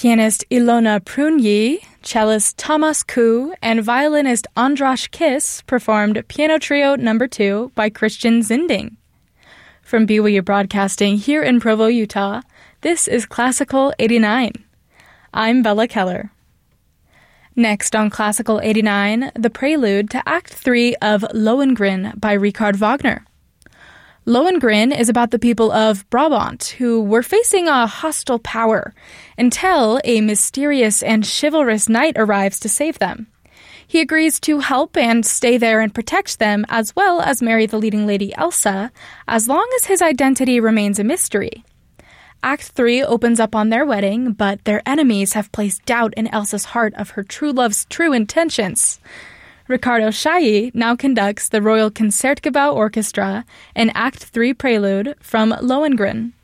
Pianist Ilona Prunyi, cellist Thomas Kuh, and violinist Andras Kiss performed Piano Trio No. 2 by Christian Zinding. From BYU Broadcasting here in Provo, Utah, this is Classical 89. I'm Bella Keller. Next on Classical 89, the prelude to Act 3 of Lohengrin by Richard Wagner. Lohengrin is about the people of Brabant who were facing a hostile power until a mysterious and chivalrous knight arrives to save them. He agrees to help and stay there and protect them, as well as marry the leading lady Elsa, as long as his identity remains a mystery. Act 3 opens up on their wedding, but their enemies have placed doubt in Elsa's heart of her true love's true intentions. Ricardo Chailly now conducts the Royal Concertgebouw Orchestra in Act 3 Prelude from Lohengrin.